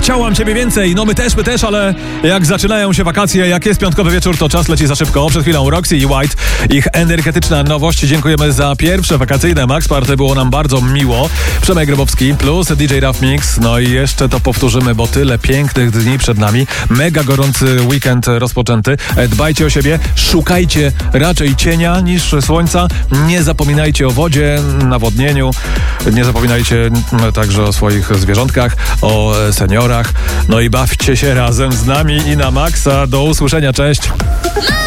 Chciałam ciebie więcej. No my też, ale jak zaczynają się wakacje, jak jest piątkowy wieczór, to czas leci za szybko. Przed chwilą Roxy i White, ich energetyczna nowość. Dziękujemy za pierwsze wakacyjne Max Party, było nam bardzo miło. Przemek Grybowski plus DJ Rough Mix. No i jeszcze to powtórzymy, bo tyle pięknych dni przed nami. Mega gorący weekend rozpoczęty. Dbajcie o siebie, szukajcie raczej cienia niż słońca. Nie zapominajcie o wodzie, nawodnieniu. Nie zapominajcie także o swoich zwierzątkach, o seniorach. No i bawcie się razem z nami i na maksa. Do usłyszenia, cześć!